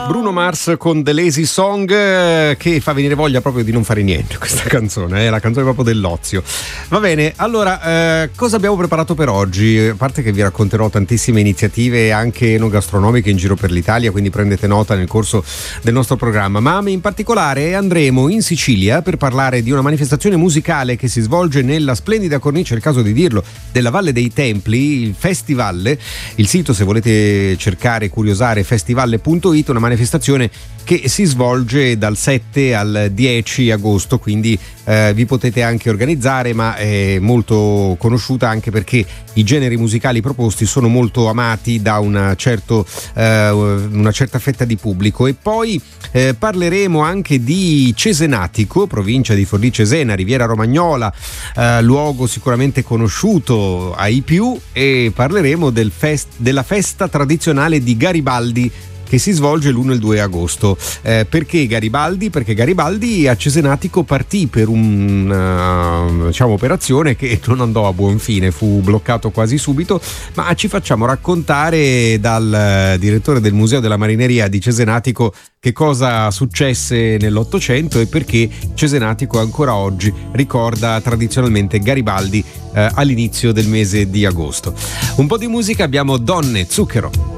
Bruno Mars con The Lazy Song, che fa venire voglia proprio di non fare niente questa canzone, è la canzone proprio dell'ozio. Va bene, allora cosa abbiamo preparato per oggi? A parte che vi racconterò tantissime iniziative anche enogastronomiche in giro per l'Italia, quindi prendete nota nel corso del nostro programma, ma in particolare andremo in Sicilia per parlare di una manifestazione musicale che si svolge nella splendida cornice, è il caso di dirlo, della Valle dei Templi, il Festivalle. Il sito, se volete cercare, curiosare, festivalle.it, una manifestazione che si svolge dal 7 al 10 agosto, quindi vi potete anche organizzare, ma è molto conosciuta anche perché i generi musicali proposti sono molto amati da una certa fetta di pubblico. E poi parleremo anche di Cesenatico, provincia di Forlì Cesena, Riviera Romagnola, luogo sicuramente conosciuto ai più, e parleremo della festa tradizionale di Garibaldi che si svolge l'1 e il 2 agosto. Perché Garibaldi? Perché Garibaldi a Cesenatico partì per operazione che non andò a buon fine, fu bloccato quasi subito, ma ci facciamo raccontare dal direttore del Museo della Marineria di Cesenatico che cosa successe nell'Ottocento e perché Cesenatico ancora oggi ricorda tradizionalmente Garibaldi all'inizio del mese di agosto. Un po' di musica, abbiamo Donne, Zucchero.